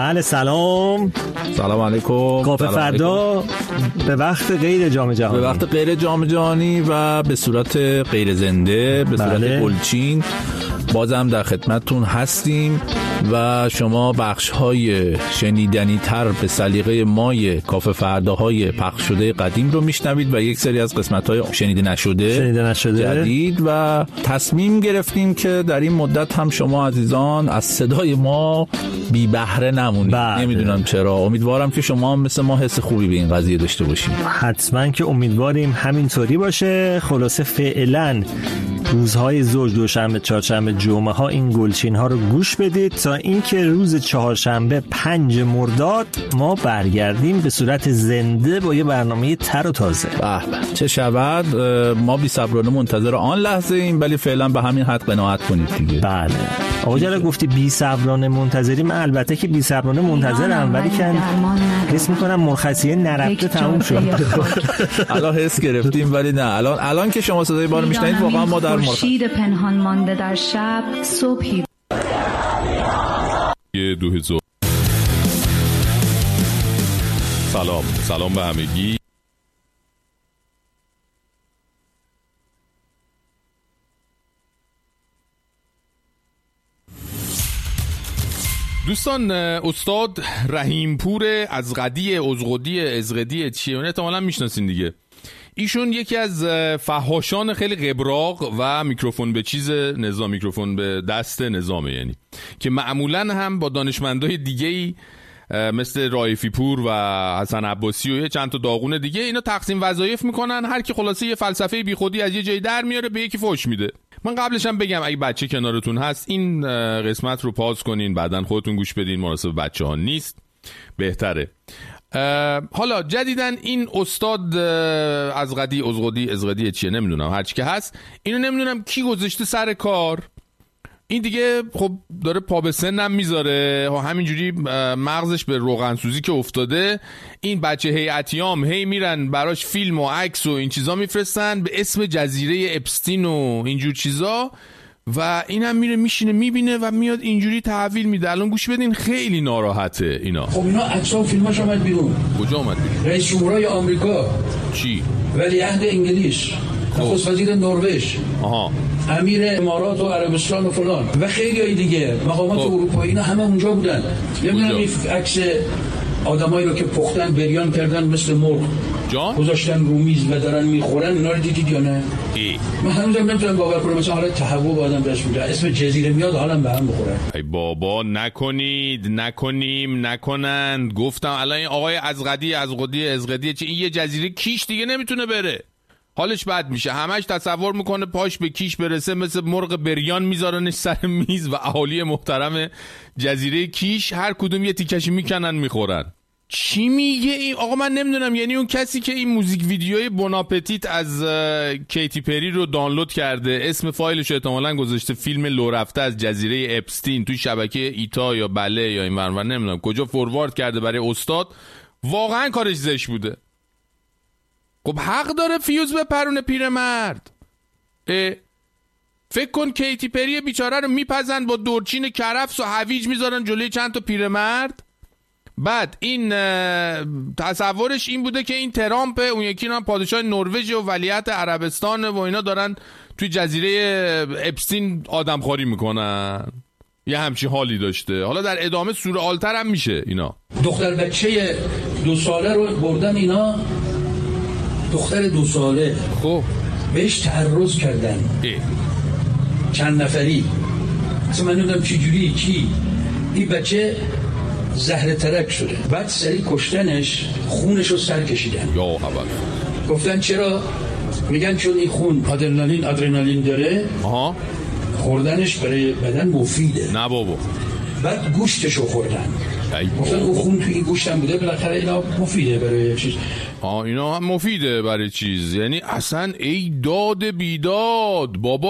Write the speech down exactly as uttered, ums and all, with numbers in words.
بله سلام. سلام علیکم. کافه فردا به وقت غیر جام جهانی، به وقت غیر جام جهانی و به صورت غیر زنده، به صورت بله. گلچین بازم در خدمتتون هستیم و شما بخش‌های شنیدنی تر به سلیقه مای کافه فرداهای پخش شده قدیم رو میشنوید و یک سری از قسمت‌های شنیده نشده شنیده نشده جدید و تصمیم گرفتیم که در این مدت هم شما عزیزان از صدای ما بی بهره نمونید. بله. نمیدونم چرا، امیدوارم که شما هم مثل ما حس خوبی به این قضیه داشته باشید. حتما که امیدواریم همینطوری باشه. خلاصه فعلا روزهای زوج، دوشنبه، چهارشنبه، جمعه ها این گلچین ها رو گوش بدید تا اینکه روز چهارشنبه پنج مرداد ما برگردیم به صورت زنده با یه برنامه تر و تازه. به به چه شود. ما بی صبرانه منتظر آن لحظه ایم، ولی فعلا به همین حد قناعت کنید دیگه. بله آقا جلال گفتی بی صبرانه منتظریم. البته که بی صبرانه منتظرم، ولی که حس میکنم مرخصیه نرفته تموم شد. الان حس گرفتیم ولی نه، الان الان که شما صدای ما رو میشنوید واقعا ما در خورشید پنهان مانده در شب صبحی دو هزار. سلام سلام به همگی. دوستان، استاد رحیمپور ازغدی ازغدی ازغدی چیه؟ اون احتمالاً میشناسین دیگه. ایشون یکی از فحاشان خیلی قبراق و میکروفون به چیز نظام، میکروفون به دست نظامه، یعنی که معمولاً هم با دانشمندای دیگه‌ای مثل رائفی پور و حسن عباسی و یه چند تا داغون دیگه اینا تقسیم وظایف میکنن. هر کی خلاصه یه فلسفه بیخودی از یه جای در میاره به یکی فوش میده. من قبلش هم بگم اگه بچه کنارتون هست این قسمت رو پاز کنین، بعدن خودتون گوش بدین، مناسب بچه ها نیست، بهتره. حالا جدیدن این استاد ازغدی ازغدی ازغدی چیه نمیدونم، هرچی که هست اینو نمیدونم کی گذاشته سر کار. این دیگه خب داره پا به سنم میذاره، همینجوری مغزش به روغنسوزی که افتاده. این بچه هیئتیام هی میرن براش فیلم و عکس و این چیزا میفرستن به اسم جزیره اپستین و اینجور چیزا، و این هم میره میشینه میبینه و میاد اینجوری تحویل میده. الان گوش بدین خیلی ناراحته اینا. خب اینا عکس و فیلماش اومد بیرون. کجا اومد بیرون؟ رئیس جمهورای آمریکا، چی؟ ولیعهد انگلیس، نخست وزیر نروژ، آها، امیر امارات و عربستان و فلان و خیلی های دیگه مقامات خب. اروپایی، اینا همه اونجا بودن. نمیدونم این عکس آدمایی رو که پختن بریان کردن مثل مرغ جان گذاشتن رو میز و دارن میخورن، اینا رو دیدید یا نه؟ ای من هنوزم نمیتونم باور کنم مثلا حالا تهوع آدم داشت میده اسم جزیره میاد حالا به هم بخورن. ای بابا نکنید، نکنیم، نکنند. گفتم الان این آقای ازغدی ازغدی ازغدی چه این یه جزیره کیش دیگه نمیتونه بره، حالش بد میشه. همش تصور میکنه پاش به کیش برسه، مثل مرغ بریان میذارنش سر میز و اهالی محترم جزیره کیش هر کدوم یه تیکشی میکنن میخورن. چی میگه این آقا؟ من نمیدونم. یعنی اون کسی که این موزیک ویدیوی بوناپتیت از کیتی پری رو دانلود کرده، اسم فایلش رو احتمالاً گذاشته فیلم لو رفته از جزیره اپستین توی شبکه ایتا یا بله یا این ورانور نمیدونم کجا فوروارد کرده برای استاد، واقعا کارش زشت بوده. خب حق داره فیوز بپرونه پیرمرد. فکر کن کیتی پری بیچاره رو میپزن با دورچین کرفس و هویج میذارن جلوی چند تا پیرمرد. بعد این تصورش این بوده که این ترامپ، اون یکی هم پادشاه نروژ و ولیعهد عربستان و اینا دارن توی جزیره اپستین آدمخواری میکنن. یه همچین حالی داشته. حالا در ادامه سورئال‌تر هم میشه اینا. دختر بچه دو ساله رو بردن اینا، دختر دو ساله خب بهش تعرض کردن ای. چند نفری، اصلا من نمیدونم چی جوری چی. این بچه زهره ترک شده، بعد سری کشتنش، خونش رو سر کشیدن. یا حول. گفتن چرا؟ میگن چون این خون آدرنالین آدرنالین داره. آها. خوردنش برای بدن مفیده. نه بابا. بعد گوشتشو خوردن. گفتن اون خون توی این گوشت هم بوده، بالاخره اینا مفیده برای چیز. آه اینا هم مفیده برای چیز. یعنی اصلا ای داد بیداد بابا.